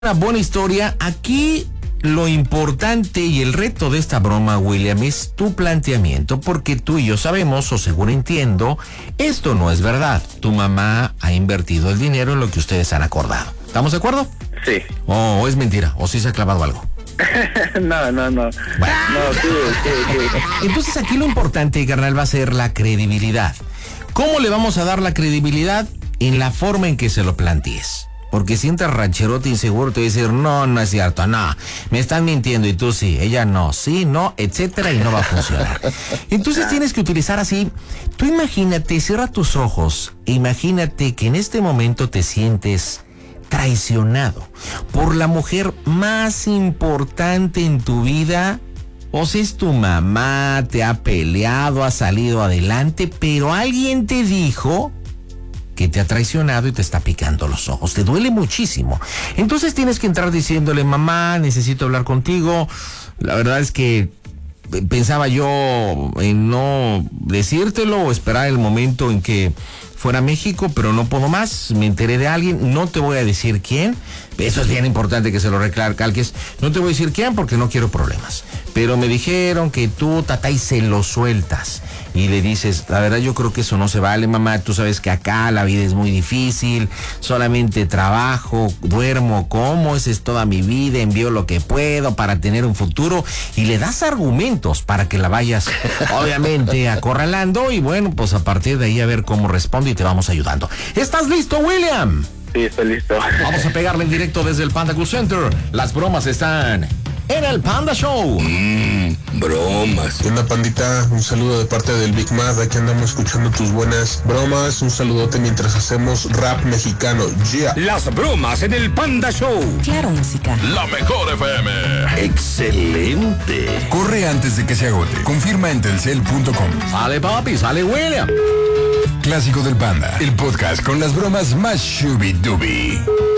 Una buena historia. Aquí lo importante y el reto de esta broma, William, es tu planteamiento, porque tú y yo sabemos, o seguro entiendo, esto no es verdad. Tu mamá ha invertido el dinero en lo que ustedes han acordado. ¿Estamos de acuerdo? Sí. ¿O es mentira? ¿O sí se ha clavado algo? No. Bueno. No, sí. Entonces aquí lo importante, carnal, va a ser la credibilidad. ¿Cómo le vamos a dar la credibilidad? En la forma en que se lo plantees. Porque si entras rancherote inseguro, te va a decir, no es cierto, no, me están mintiendo y tú sí, ella no, sí, no, etcétera, y no va a funcionar. Entonces tienes que utilizar así, tú imagínate, cierra tus ojos, imagínate que en este momento te sientes traicionado por la mujer más importante en tu vida. O sea, es tu mamá, te ha peleado, ha salido adelante, pero alguien te dijo que te ha traicionado y te está picando los ojos, te duele muchísimo. Entonces tienes que entrar diciéndole, mamá, necesito hablar contigo. La verdad es que pensaba yo en no decírtelo o esperar el momento en que fuera a México, pero no puedo más. Me enteré de alguien, no te voy a decir quién. Eso es bien importante que se lo recalques. No te voy a decir quién porque no quiero problemas. Pero me dijeron que tú, tata, y se lo sueltas. Y le dices, la verdad yo creo que eso no se vale, mamá. Tú sabes que acá la vida es muy difícil. Solamente trabajo, duermo, como, esa es toda mi vida. Envío lo que puedo para tener un futuro. Y le das argumentos para que la vayas, obviamente, acorralando. Y bueno, pues a partir de ahí a ver cómo responde y te vamos ayudando. ¿Estás listo, William? Sí, estoy listo. Vamos a pegarle en directo desde el Panda Cool Center. Las bromas están en el Panda Show. Bromas. ¿Qué onda, pandita? Un saludo de parte del Big Mad. Aquí andamos escuchando tus buenas bromas. Un saludote mientras hacemos rap mexicano. Yeah. Las bromas en el Panda Show. Claro, música. La mejor FM. Excelente. Corre antes de que se agote. Confirma en telcel.com. Sale, papi, sale, William. Clásico del Panda. El podcast con las bromas más shubi-dubi.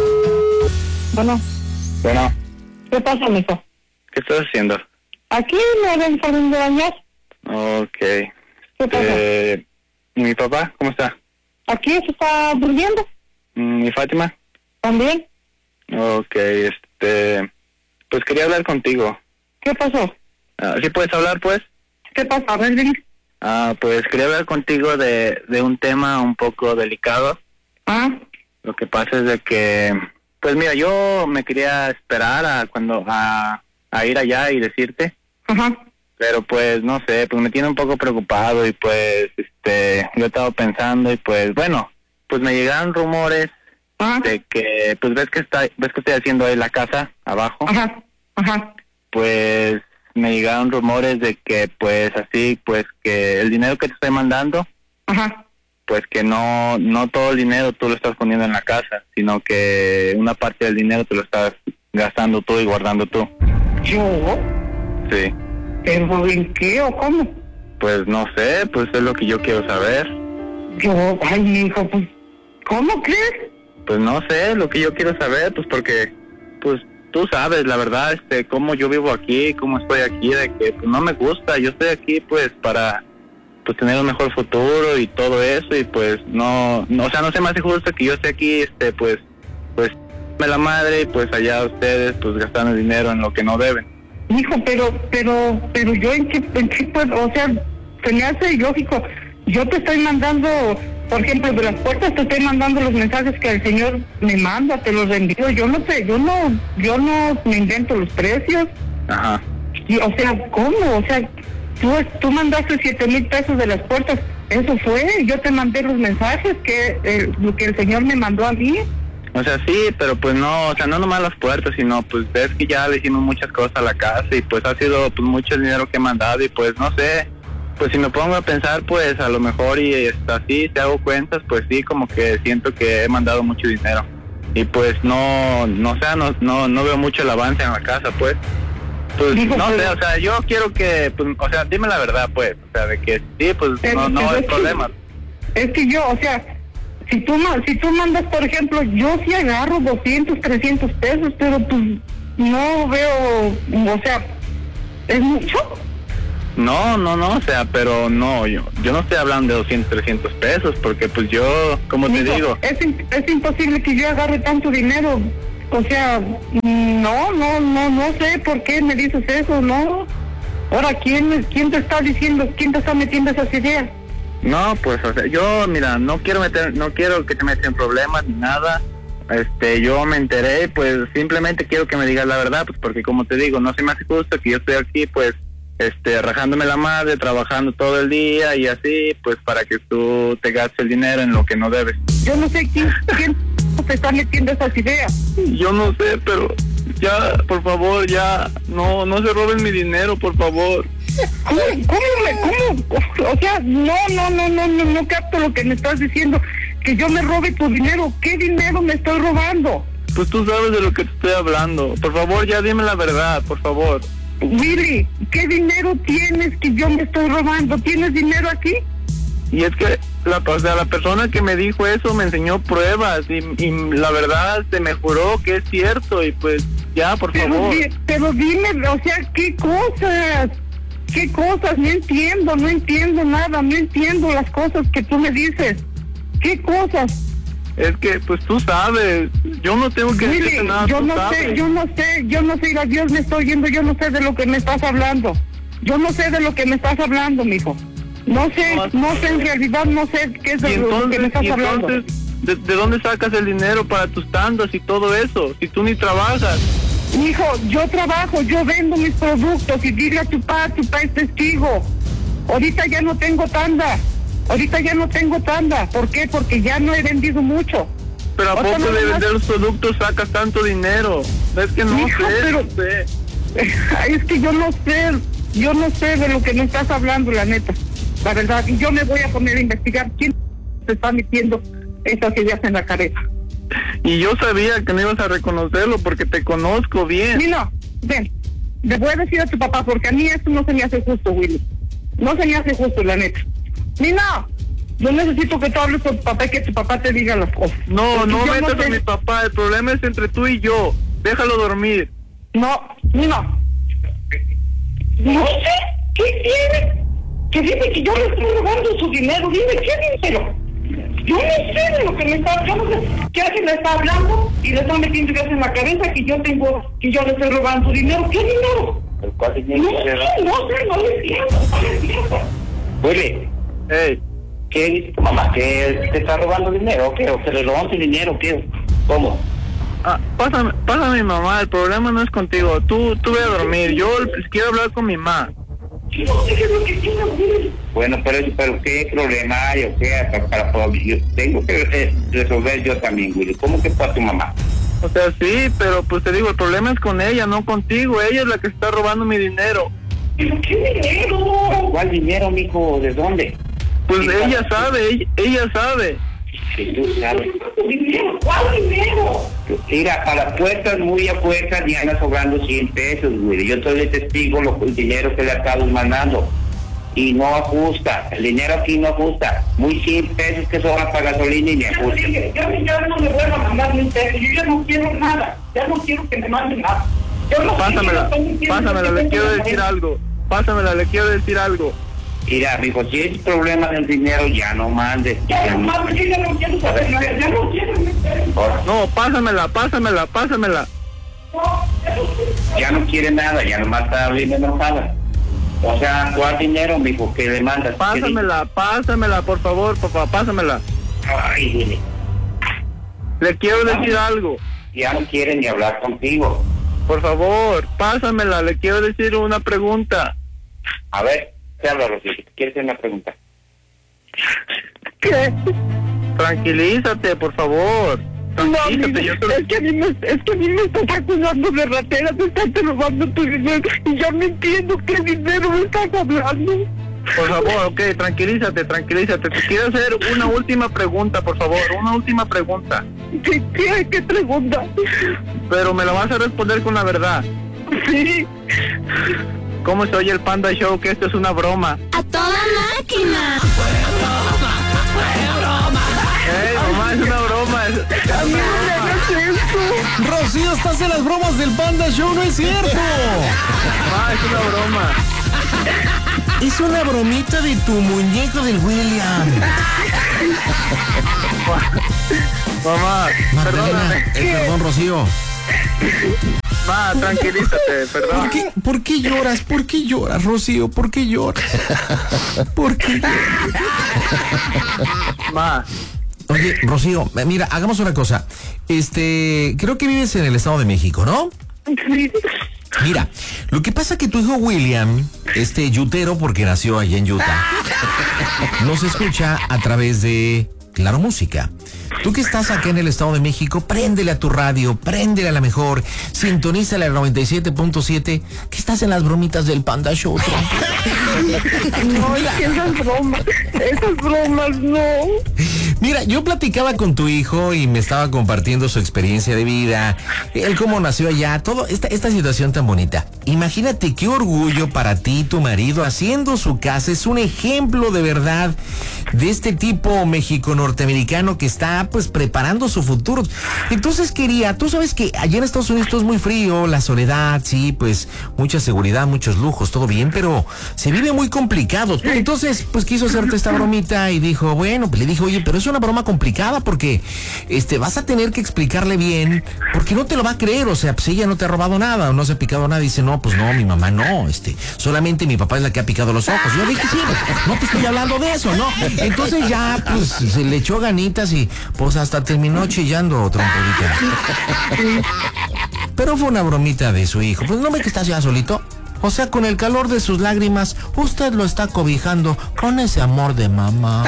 Bueno, ¿qué pasa, mijo? ¿Qué estás haciendo? Aquí me ven por de bañar. Ok. ¿Qué pasa? ¿Y mi papá? ¿Cómo está? Aquí se está durmiendo. ¿Y Fátima? ¿También? Ok, pues quería hablar contigo. ¿Qué pasó? ¿Sí puedes hablar, pues? ¿Qué pasa? A ver, dime. Pues quería hablar contigo de un tema un poco delicado. Lo que pasa es de que, pues mira, yo me quería esperar a ir allá y decirte. Ajá. Pero pues no sé, pues me tiene un poco preocupado y pues yo he estado pensando y pues bueno, pues me llegaron rumores de que pues ves que estoy haciendo ahí la casa abajo. Ajá. Pues me llegaron rumores de que pues así, pues que el dinero que te estoy mandando, pues que no todo el dinero tú lo estás poniendo en la casa, sino que una parte del dinero te lo estás gastando tú y guardando tú. ¿Yo? Sí. ¿Pero en qué o cómo? Pues no sé, pues es lo que yo quiero saber. Ay, mijo, pues, ¿cómo crees? Pues no sé, lo que yo quiero saber, pues porque, pues tú sabes, la verdad, cómo yo vivo aquí, cómo estoy aquí, de que pues no me gusta. Yo estoy aquí pues para pues tener un mejor futuro y todo eso, y pues no, o sea, no se me hace justo que yo esté aquí, pues me la madre, y pues allá ustedes pues gastando dinero en lo que no deben. Hijo, pero yo en qué puedo, o sea, se me hace ilógico. Yo te estoy mandando, por ejemplo, de las puertas te estoy mandando los mensajes que el señor me manda, te los envío. Yo no me invento los precios. Ajá. Y, o sea, ¿cómo? O sea, tú mandaste 7,000 pesos de las puertas. Eso fue, yo te mandé los mensajes lo que el señor me mandó a mí. O sea, sí, pero pues no, o sea, no nomás las puertas, sino pues ves que ya le hicimos muchas cosas a la casa y pues ha sido pues mucho el dinero que he mandado y pues no sé, pues si me pongo a pensar pues a lo mejor y así, te hago cuentas, pues sí, como que siento que he mandado mucho dinero y pues no veo mucho el avance en la casa, pues no sé, o sea, yo quiero que, pues, o sea, dime la verdad, pues, o sea, de que sí, pues no hay problema. Es que yo, o sea, si tú mandas, por ejemplo, yo sí agarro 200, 300 pesos, pero pues no veo, o sea, ¿es mucho? No, o sea, pero no, yo no estoy hablando de 200, 300 pesos, porque pues yo, como te digo... Es imposible que yo agarre tanto dinero. O sea, no sé por qué me dices eso, ¿no? Ahora, ¿quién te está diciendo, quién te está metiendo esas ideas? No, pues, o sea, yo, mira, no quiero que te metas en problemas ni nada. Yo me enteré, pues, simplemente quiero que me digas la verdad, pues, porque como te digo, no se me hace justo que yo estoy aquí, pues, rajándome la madre, trabajando todo el día y así, pues, para que tú te gastes el dinero en lo que no debes. Yo no sé quién te está metiendo esas ideas. Yo no sé, pero ya, por favor, ya, no se roben mi dinero, por favor. ¿Cómo? O sea, no capto lo que me estás diciendo, que yo me robe tu dinero. ¿Qué dinero me estoy robando? Pues tú sabes de lo que te estoy hablando. Por favor, ya dime la verdad, por favor. Willy, ¿qué dinero tienes que yo me estoy robando? ¿Tienes dinero aquí? Y es que la persona que me dijo eso me enseñó pruebas y la verdad se me juró que es cierto y pues ya, por favor. Pero dime, o sea, ¿qué cosas? No entiendo nada, no entiendo las cosas que tú me dices. ¿Qué cosas? Es que, pues tú sabes, yo no tengo que decirte nada, yo no sé, a Dios me estoy yendo, yo no sé de lo que me estás hablando. Yo no sé de lo que me estás hablando, mijo. No sé, en realidad no sé qué es de lo que me estás hablando. Entonces, ¿de dónde sacas el dinero para tus tandas y todo eso? Si tú ni trabajas. Hijo, yo trabajo, yo vendo mis productos y dile a tu papá es testigo. Ahorita ya no tengo tanda. ¿Por qué? Porque ya no he vendido mucho. Pero ¿a poco de vender los productos sacas tanto dinero? Es que no sé. Es que yo no sé de lo que me estás hablando, la neta. La verdad, y yo me voy a poner a investigar quién se está metiendo esas ideas en la cabeza. Y yo sabía que no ibas a reconocerlo porque te conozco bien. No, ven, le voy a decir a tu papá porque a mí esto no se me hace justo, Willy. No se me hace justo, la neta. Nina, yo necesito que tú hables con tu papá y que tu papá te diga las cosas. No metas a mi papá, el problema es entre tú y yo. Déjalo dormir. No sé, ¿qué tiene? Que dice que yo le estoy robando su dinero. Dime, ¿qué dinero? Yo no sé de lo que me está... Yo no sé qué alguien le está hablando y le está metiendo ideas en la cabeza que yo le estoy robando su dinero. ¿Qué dinero? No entiendo. Willy. Hey. ¿Qué dice tu mamá? ¿Que te está robando dinero o qué? ¿O que le roban tu dinero o qué? ¿Cómo? Pásame a mi mamá, el problema no es contigo. Tú ve a dormir, yo quiero hablar con mi mamá. Bueno, pero ¿qué problema hay o qué? Yo tengo que resolver yo también, Willy. ¿Cómo que para tu mamá? O sea, sí, pero pues te digo, el problema es con ella, no contigo. Ella es la que está robando mi dinero. ¿Pero qué dinero? ¿Cuál dinero, mijo? ¿De dónde? Pues ella sabe. Si tú sabes. ¿Cuál dinero? Mira, a las puertas, muy a puertas, ya anda sobrando 100 pesos, güey. Yo soy el testigo el dinero que le acabo mandando. Y no ajusta. El dinero aquí no ajusta. Muy 100 pesos que sobran para gasolina y me ajusta. Ya no me vuelvo a mandar ni pesos. Yo ya no quiero nada. Ya no quiero que me manden nada. Pásamela, le quiero decir algo. Mira, mijo, si es problema del dinero, ya no mandes. Yo ya no quiero saber nada. Ya no quiero meter. No, pásamela. Ya no quiere nada, ya nomás está bien enojada. O sea, ¿cuál dinero, mijo, que le mandas? Pásamela, por favor, papá, pásamela. Ay, dile. Le quiero decir algo. Ya no quiere ni hablar contigo. Por favor, pásamela, le quiero decir una pregunta. A ver, te hablo, Rocío, ¿quieres hacer una pregunta? ¿Qué? Tranquilízate, por favor. No, es que a mí me estás acusando de ratera, te estás robando tu dinero y yo no entiendo qué dinero me estás hablando. Por favor, ok, tranquilízate. Te quiero hacer una última pregunta, por favor, ¿Qué pregunta? Pero me la vas a responder con la verdad. Sí. ¿Cómo se oye el Panda Show? Que esto es una broma. ¡A toda máquina! Mamá, es una broma. A mí no me hagas eso. Rocío, estás en las bromas del Panda Show, no es cierto. Mamá, es una broma. Es una bromita de tu muñeco del William. Mamá, Magdalena, perdón, Rocío. Ma, tranquilízate, perdón. ¿Por qué lloras? ¿Por qué lloras, Rocío? ¿Por qué lloras? ¿Por qué lloras? Ma. Oye, Rocío, mira, hagamos una cosa. Creo que vives en el Estado de México, ¿no? Sí. Mira, lo que pasa que tu hijo William, yutero porque nació allá en Utah, nos escucha a través de Claro Música. Tú que estás acá en el Estado de México, préndele a tu radio, préndele a la mejor, sintonízale al 97.7, que estás en las bromitas del Panda Show. No, es que esas bromas, no. Mira, yo platicaba con tu hijo y me estaba compartiendo su experiencia de vida, él cómo nació allá, todo esta situación tan bonita. Imagínate qué orgullo para ti, tu marido, haciendo su casa, es un ejemplo de verdad de este tipo México-norteamericano que está pues preparando su futuro. Entonces tú sabes que allá en Estados Unidos todo es muy frío, la soledad, sí, pues mucha seguridad, muchos lujos, todo bien, pero se vive muy complicado. Entonces, pues quiso hacerte esta bromita y dijo, bueno, pues le dije, oye, pero es una broma complicada porque vas a tener que explicarle bien, porque no te lo va a creer, o sea, pues ella no te ha robado nada, o no se ha picado nada, y dice, no, pues no, mi mamá no, solamente mi papá es la que ha picado los ojos. Yo dije, sí, no te estoy hablando de eso, ¿no? Entonces ya, pues, se le echó ganitas y pues hasta terminó chillando trompudita. Pero fue una bromita de su hijo. Pues no ve que estás ya solito. O sea, con el calor de sus lágrimas, usted lo está cobijando con ese amor de mamá.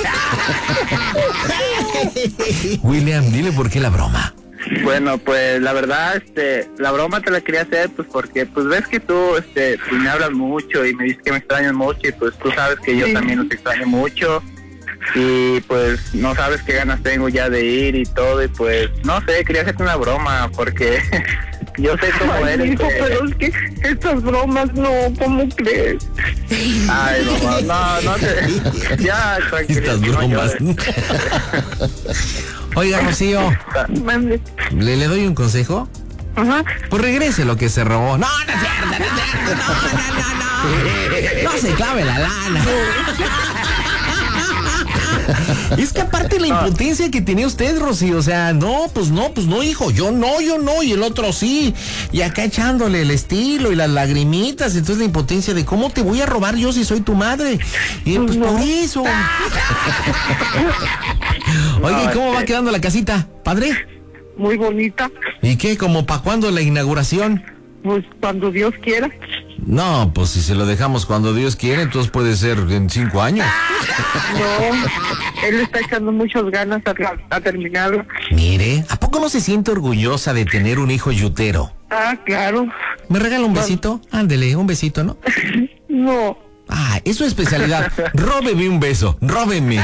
William, dile por qué la broma. Bueno, pues la verdad, la broma te la quería hacer, pues porque, pues ves que tú, pues me hablas mucho y me dices que me extrañas mucho y pues tú sabes que yo también los extraño mucho. Y pues no sabes qué ganas tengo ya de ir y todo, y pues no sé, quería hacerte una broma porque yo sé cómo eres. Hijo, pero es que estas bromas no, ¿cómo crees? Ay, mamá, no te... Ya, tranquilo. Estas bromas. Oiga, Rocío, ¿le doy un consejo? Ajá. Pues regrese lo que se robó. No es cierto, no se clave la lana. Es que aparte la impotencia que tenía usted, Rocío, o sea, no, hijo, yo no, y el otro sí, y acá echándole el estilo y las lagrimitas, entonces la impotencia de cómo te voy a robar yo si soy tu madre, y pues no. Por eso. Oye, ¿y cómo va quedando la casita, padre? Muy bonita. ¿Y qué, como para cuándo la inauguración? Pues cuando Dios quiera. No, pues si se lo dejamos cuando Dios quiere, entonces puede ser en 5 años. No, él está echando muchas ganas a terminarlo. Mire, ¿a poco no se siente orgullosa de tener un hijo yutero? Ah, claro. ¿Me regala un besito? Ándele, un besito, ¿no? No. Ah, es su especialidad. Róbeme un beso, róbeme.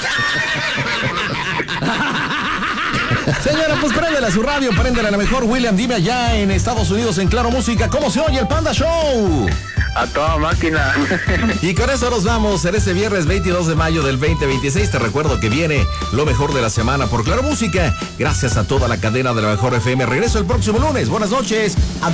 Señora, pues préndela a su radio, préndela a la mejor. William, dime allá en Estados Unidos, en Claro Música, ¿cómo se oye el Panda Show? A toda máquina. Y con eso nos vamos en este viernes 22 de mayo del 2026. Te recuerdo que viene lo mejor de la semana por Claro Música. Gracias a toda la cadena de la mejor FM. Regreso el próximo lunes. Buenas noches. Adiós.